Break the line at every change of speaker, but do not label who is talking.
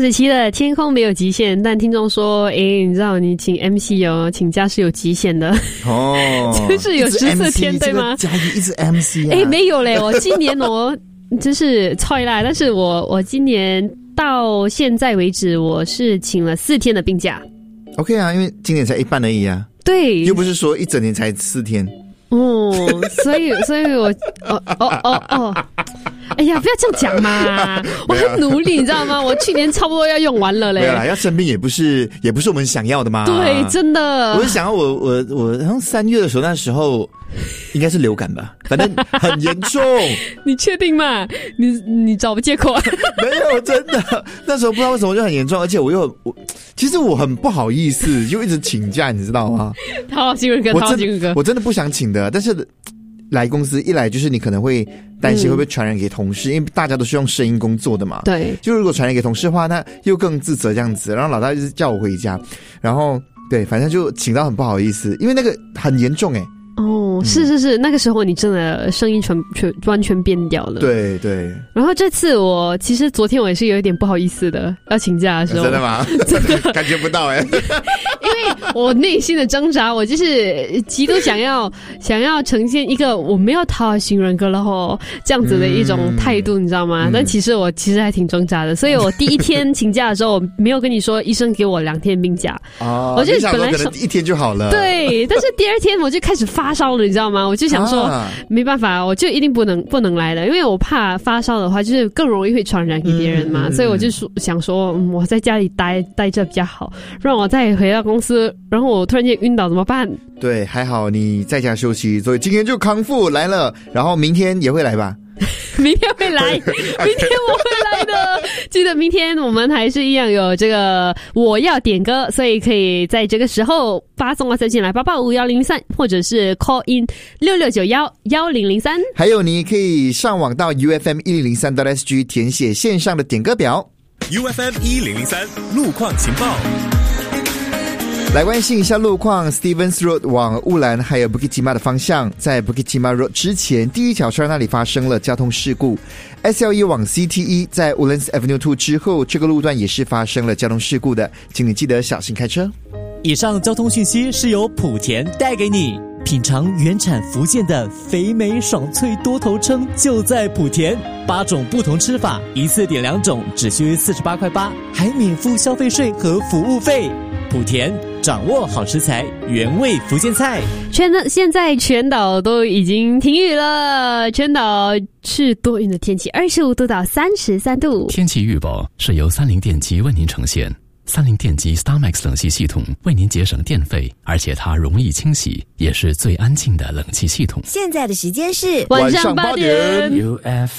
子琪的天空没有极限，但听众说，你知道你请 MC 请假是有极限的哦，就是有14天对吗？
嘉怡一直 MC 啊？
没有嘞，我今年真是菜啦，但是我今年到现在为止，我是请了4天的病假。
OK 啊，因为今年才一半而已啊。
对，
又不是说一整年才4天。
所以我哎呀，不要这样讲嘛！我很努力，你知道吗？我去年差不多要用完了嘞。
没有啦，要生病也不是我们想要的嘛。
对，真的。
我是想要我好像3月的时候，那时候应该是流感吧，反正很严重。
你确定吗？你找不借口？
没有，真的，那时候不知道为什么就很严重，而且其实我很不好意思，就一直请假，你知道吗？
好，新闻哥，
我真的不想请的，但是来公司一来就是你可能会担心会不会传染给同事，因为大家都是用声音工作的嘛。对，就如果传染给同事的话，那又更自责这样子。然后老大就是叫我回家，然后对，反正就请到很不好意思，因为那个很严重
是，那个时候你真的声音完全变掉了。
对对。
然后这次其实昨天我也是有一点不好意思的，要请假的时候。
真的吗？真的感觉不到因
为我内心的挣扎，我就是极度想要呈现一个我没有讨好型人格了这样子的一种态度，你知道吗？但其实我还挺挣扎的，所以我第一天请假的时候，我没有跟你说医生给我2天病假。我就本来
可能1天就好了。
对，但是第2天我就开始发烧了，你知道吗？我就想说没办法，我就一定不能来了，因为我怕发烧的话就是更容易会传染给别人嘛，所以我就想说我在家里待着比较好，让我再回到公司，然后我突然间晕倒怎么办？
对，还好你在家休息，所以今天就康复来了，然后明天也会来吧。
明天会来，明天我会来的。记得明天我们还是一样有这个我要点歌，所以可以在这个时候发送WhatsApp进来8851003，或者是 call in 66911003。
还有你可以上网到 UFM1003.SG 填写线上的点歌表。
UFM1003 路况情报。
来关心一下路况 ，Stevens Road 往乌兰还有 Bukit Timah 的方向，在 Bukit Timah Road 之前，第一条车那里发生了交通事故。SLE 往 CTE 在 Woodlands Avenue 2之后，这个路段也是发生了交通事故的，请你记得小心开车。
以上交通讯息是由莆田带给你。品尝原产福建的肥美爽脆多头鲳就在莆田，8种不同吃法，一次点2种，只需48块8，还免付消费税和服务费。莆田掌握好食材，原味福建菜。
现在全岛都已经停雨了，全岛是多云的天气，25度到33度。
天气预报是由30电机为您呈现。30电机 StarMax 冷气系统为您节省电费，而且它容易清洗，也是最安静的冷气系统。
现在的时间是
晚上8点。